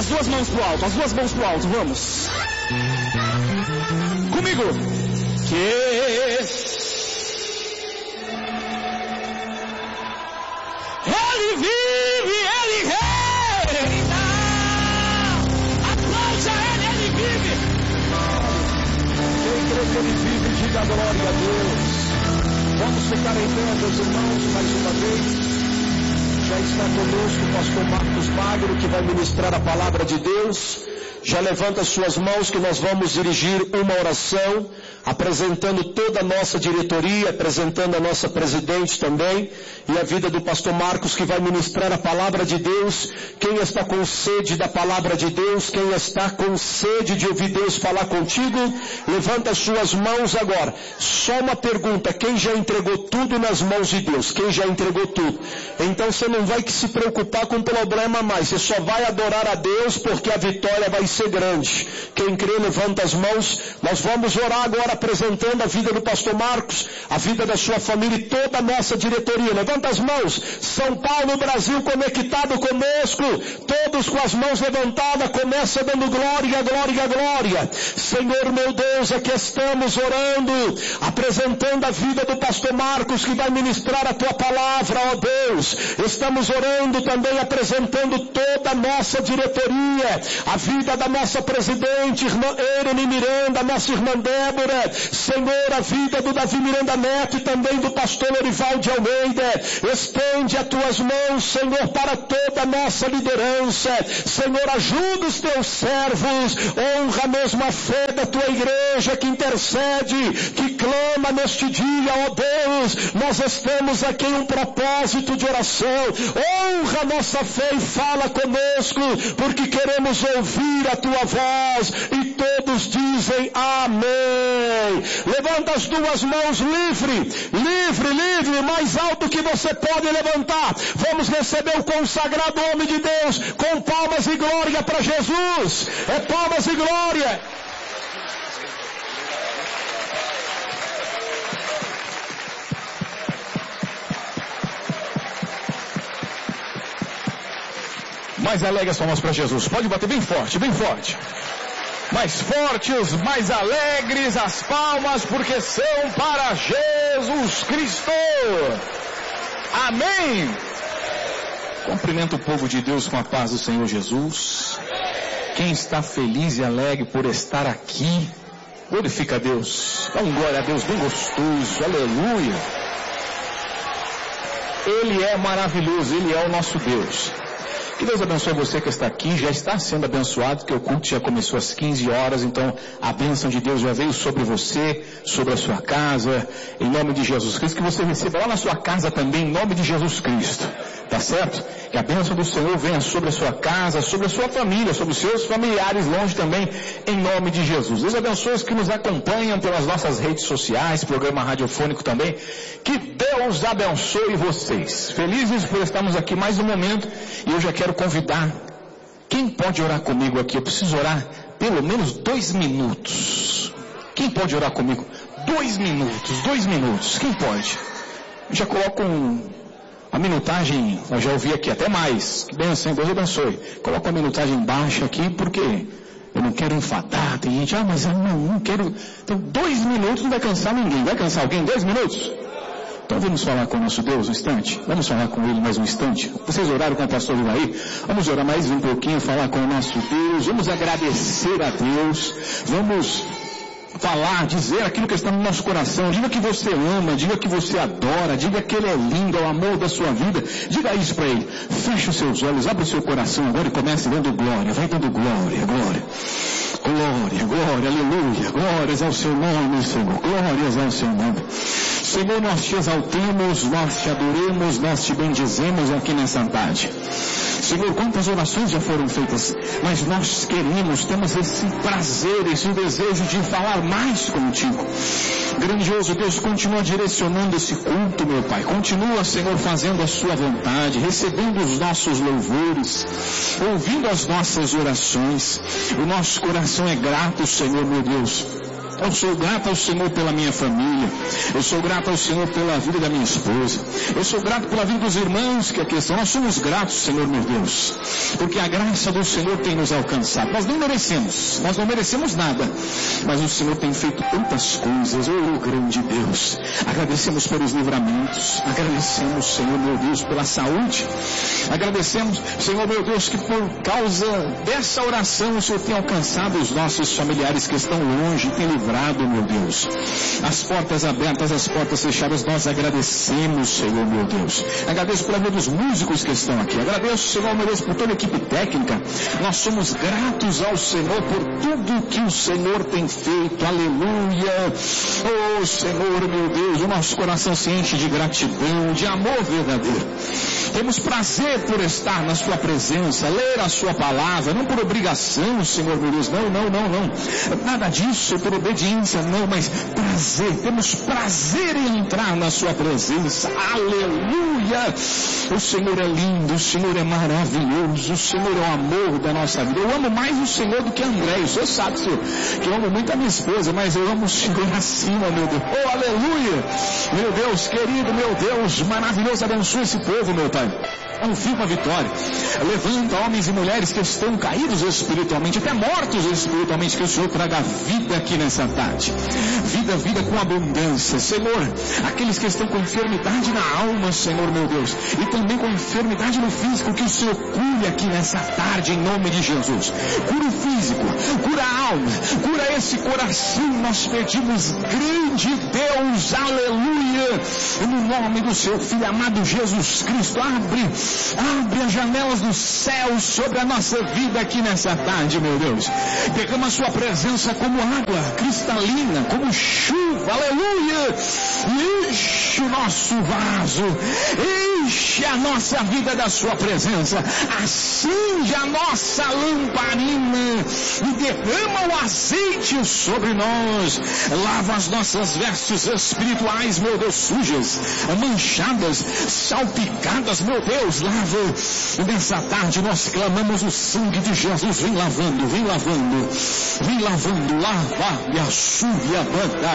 As duas mãos pro alto, vamos. Comigo. Ele vive, Ele reina. Aplauda Ele vive. Quem crê que Ele vive, diga glória a Deus. Vamos ficar em pé, meus irmãos, mais uma vez. Já está conosco o pastor Marcos Magro, que vai ministrar a palavra de Deus. Já levanta suas mãos que nós vamos dirigir uma oração, apresentando toda a nossa diretoria, apresentando a nossa presidente também, e a vida do pastor Marcos, que vai ministrar a palavra de Deus. Quem está com sede da palavra de Deus, quem está com sede de ouvir Deus falar contigo, levanta as suas mãos agora. Só uma pergunta: quem já entregou tudo nas mãos de Deus? Quem já entregou tudo? Então você não vai se preocupar com problema mais, você só vai adorar a Deus, porque a vitória vai ser grande. Quem crê, levanta as mãos. Nós vamos orar agora, apresentando a vida do pastor Marcos, a vida da sua família e toda a nossa diretoria. Levanta as mãos. São Paulo, Brasil conectado conosco, todos com as mãos levantadas. Começa dando glória, glória, glória. Senhor meu Deus, aqui estamos orando, apresentando a vida do pastor Marcos, que vai ministrar a tua palavra, ó Deus. Estamos orando também, apresentando toda a nossa diretoria, a vida da nossa presidente, irmã Erene Miranda, nossa irmã Débora, Senhor, a vida do Davi Miranda Neto e também do pastor Lorival de Almeida. Estende as tuas mãos, Senhor, para toda a nossa liderança. Senhor, ajuda os teus servos, honra mesmo a fé da tua igreja que intercede, que clama neste dia, ó Deus. Nós estamos aqui em um propósito de oração. Honra a nossa fé e fala conosco, porque queremos ouvir a tua voz. E todos dizem amém. Levanta as duas mãos livre, o mais alto que você pode levantar. Vamos receber o consagrado homem de Deus com palmas e glória para Jesus. É palmas e glória. Mais alegre as palmas para Jesus. Pode bater bem forte, bem forte. Mais fortes, mais alegres as palmas, porque são para Jesus Cristo. Amém. Cumprimento o povo de Deus com a paz do Senhor Jesus. Quem está feliz e alegre por estar aqui, glorifica a Deus. Dá um glória a Deus bem gostoso. Aleluia. Ele é maravilhoso, Ele é o nosso Deus. Que Deus abençoe você que está aqui, já está sendo abençoado, que o culto já começou às 15 horas, então a bênção de Deus já veio sobre você, sobre a sua casa, em nome de Jesus Cristo, que você receba lá na sua casa também, em nome de Jesus Cristo, tá certo? Que a bênção do Senhor venha sobre a sua casa, sobre a sua família, sobre os seus familiares longe também, em nome de Jesus. Deus abençoe os que nos acompanham pelas nossas redes sociais, programa radiofônico também, que Deus abençoe vocês. Felizes por estarmos aqui mais um momento, e eu já quero convidar, quem pode orar comigo aqui? Eu preciso orar pelo menos 2 minutos. Quem pode orar comigo? 2 minutos, quem pode? Eu já coloco a minutagem, eu já ouvi aqui até mais, que bênção, Deus abençoe. Coloco a minutagem baixa aqui, porque eu não quero enfadar, tem gente, mas eu não quero, então 2 minutos não vai cansar ninguém, vai cansar alguém? 2 minutos? Então vamos falar com o nosso Deus um instante, vamos falar com Ele mais um instante. Vocês oraram com o pastor Ivaí? Vamos orar mais um pouquinho, falar com o nosso Deus, vamos agradecer a Deus, vamos falar, dizer aquilo que está no nosso coração. Diga que você ama, diga que você adora, diga que Ele é lindo, é o amor da sua vida. Diga isso para Ele. Feche os seus olhos, abre o seu coração agora e comece dando glória. Vai dando glória, glória. Glória, glória, aleluia. Glórias ao seu nome, Senhor. Glórias ao seu nome. Senhor, nós te exaltemos, nós te adoremos, nós te bendizemos aqui nessa tarde. Senhor, quantas orações já foram feitas, mas nós temos esse prazer, esse desejo de falar mais contigo. Grandioso Deus, continua direcionando esse culto, meu Pai. Continua, Senhor, fazendo a sua vontade, recebendo os nossos louvores, ouvindo as nossas orações. O nosso coração é grato, Senhor, meu Deus. Eu sou grato ao Senhor pela minha família. Eu sou grato ao Senhor pela vida da minha esposa. Eu sou grato pela vida dos irmãos que aqui estão. Nós somos gratos, Senhor meu Deus, porque a graça do Senhor tem nos alcançado. Nós não merecemos nada, mas o Senhor tem feito tantas coisas. Oh, grande Deus, agradecemos pelos livramentos, agradecemos, Senhor meu Deus, pela saúde, agradecemos, Senhor meu Deus, que por causa dessa oração o Senhor tem alcançado os nossos familiares que estão longe, tem livrado, meu Deus, as portas abertas, as portas fechadas. Nós agradecemos, Senhor meu Deus. Agradeço pela vida dos músicos que estão aqui, agradeço, Senhor meu Deus, por toda a equipe técnica. Nós somos gratos ao Senhor por tudo que o Senhor tem feito. Aleluia. Oh, Senhor meu Deus, o nosso coração se enche de gratidão, de amor verdadeiro. Temos prazer por estar na sua presença, ler a sua palavra, não por obrigação, Senhor meu Deus, não. Nada disso, por obediência, não, mas prazer. Temos prazer em entrar na sua presença. Aleluia. O Senhor é lindo, o Senhor é maravilhoso, o Senhor é o amor da nossa vida. Eu amo mais o Senhor do que André. O Senhor sabe, Senhor, que eu amo muito a minha esposa, mas eu amo o Senhor acima, meu Deus. Oh, aleluia. Meu Deus querido, meu Deus maravilhoso, abençoa esse povo, meu Pai. Confirma a vitória. Levanta homens e mulheres que estão caídos espiritualmente, até mortos espiritualmente, que o Senhor traga vida aqui nessa tarde. Vida com abundância. Senhor, aqueles que estão com enfermidade na alma, Senhor meu Deus, e também com enfermidade no físico, que o Senhor cure aqui nessa tarde, em nome de Jesus. Cura o físico, cura a alma, cura esse coração. Nós pedimos, grande Deus, aleluia, no nome do seu Filho amado Jesus Cristo. Abre as janelas dos céus sobre a nossa vida aqui nessa tarde, meu Deus. Derrama a sua presença como água cristalina, como chuva, aleluia. Enche o nosso vaso, enche a nossa vida da sua presença, acende a nossa lamparina e derrama o azeite sobre nós. Lava as nossas vestes espirituais, meu Deus, sujas, manchadas, salpicadas, meu Deus, lava. Nessa tarde nós clamamos o sangue de Jesus. Vem lavando, vem lavando, vem lavando. Lava, e assuvia,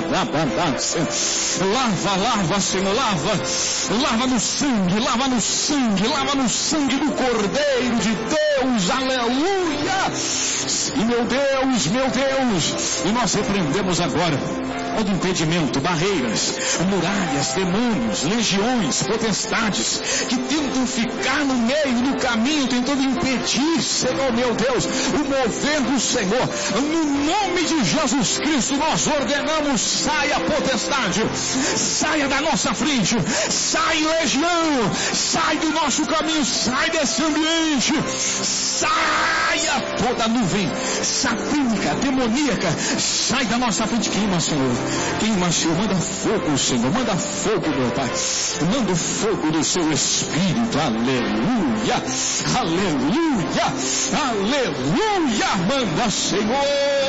lava, Senhor, lava no sangue, lava no sangue do Cordeiro de Deus, aleluia. E meu Deus, e nós repreendemos agora todo impedimento, barreiras, muralhas, demônios, legiões, potestades que tentam ficar no meio do caminho, tentando impedir, Senhor meu Deus, o mover do Senhor. No nome de Jesus Cristo nós ordenamos: saia potestade, saia da nossa frente, sai legião, sai do nosso caminho, sai desse ambiente, saia toda nuvem satânica, demoníaca, sai da nossa frente. Queima, Senhor. Queima, Senhor, manda fogo, Senhor, manda fogo, meu Pai, manda o fogo do seu Espírito, aleluia, aleluia, aleluia, manda, Senhor,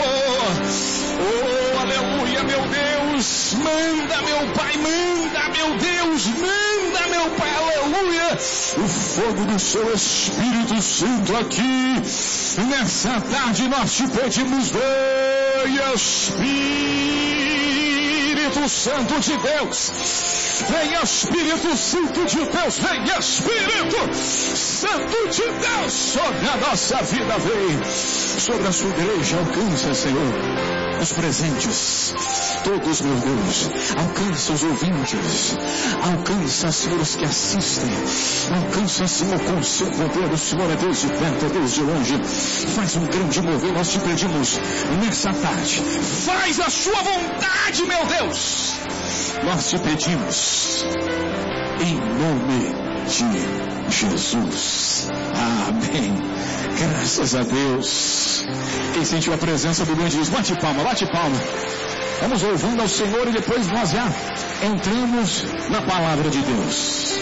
oh, aleluia, meu Deus, manda, meu Pai, manda, meu Deus, manda, meu Pai, aleluia, o fogo do seu Espírito Santo aqui, nessa tarde nós te pedimos, vem Espírito Santo de Deus, vem Espírito Santo de Deus, vem Espírito Santo de Deus sobre a nossa vida, vem sobre a sua igreja, alcança, Senhor, os presentes, todos, meu Deus, alcança os ouvintes, alcança, Senhor, os que assistem, alcança, Senhor, com o seu poder. O Senhor é Deus de perto, é Deus de longe, faz um grande mover. Nós te pedimos nessa tarde, faz a sua vontade, meu Deus, nós te pedimos em nome de Jesus, amém. Graças a Deus. Quem sentiu a presença do grande Deus, bate palma, bate palma. Vamos louvando ao Senhor e depois nós já entramos na palavra de Deus.